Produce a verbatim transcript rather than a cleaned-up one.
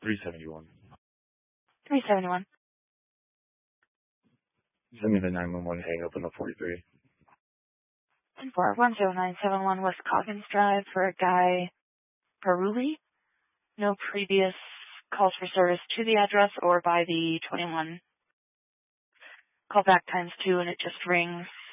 three seventy-one. three seventy-one. Send me the nine one one hang up on the forty-three. For one zero nine seven one West Coggins Drive for a guy Peruli. No previous calls for service to the address or by the twenty-one. Call back times two and it just rings.